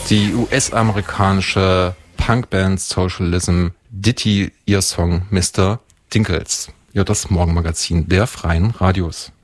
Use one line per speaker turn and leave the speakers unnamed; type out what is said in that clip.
Die US-amerikanische Punkband Socialism Ditty ihr Song Mr. Dinkles. Ja, das Morgenmagazin der Freien Radios.